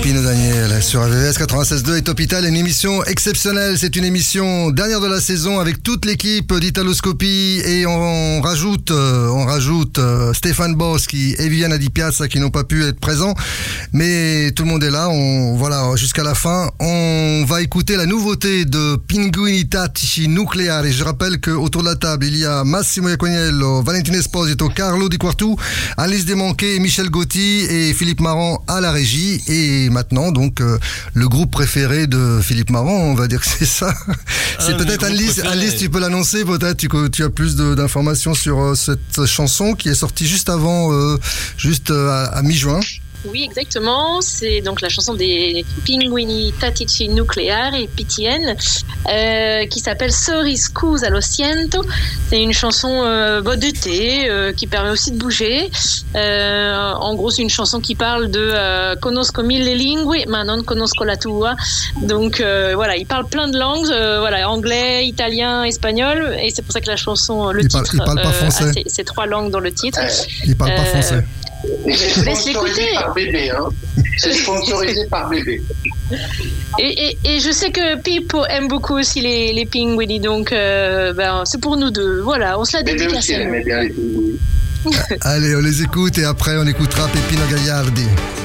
Pino Daniel sur AVS 96.2 et Top Ital, une émission exceptionnelle. C'est une émission dernière de la saison avec toute l'équipe d'Italoscopie et on rajoute Stéphane Boschi et Viviana Di Piazza qui n'ont pas pu être présents, mais tout le monde est là. Voilà, jusqu'à la fin, on va écouter la nouveauté de Pinguini Tattici Nucleari. Je rappelle qu'autour de la table, il y a Massimo Iacognello, Valentin Esposito, Carlo Di Quartu, Alice Desmanquet, Michel Gauthier et Philippe Marant à la régie. Et maintenant, donc, le groupe préféré de Philippe Marant, on va dire que c'est ça. C'est peut-être Alice, tu peux l'annoncer, peut-être, tu as plus d'informations sur cette chanson qui est sortie juste avant, à mi-juin. Oui, exactement. C'est donc la chanson des Pinguini Tattici Nucleari, PTN, qui s'appelle Sorry Scusa lo siento. C'est une chanson d'été qui permet aussi de bouger. En gros, c'est une chanson qui parle de conosco mille lingue, ma non conosco la tua. Donc voilà, il parle plein de langues, anglais, italien, espagnol, et c'est pour ça que la chanson, il parle pas français. A ces trois langues dans le titre. Il parle pas français. Et c'est sponsorisé par Bébé, hein. C'est sponsorisé par Bébé. Et je sais que Pippo aime beaucoup aussi les Pinguini, donc c'est pour nous deux. Voilà, on se la dédicace. Bébé aussi aimait bien les Pinguini. Allez, on les écoute et après on écoutera Peppino Gagliardi.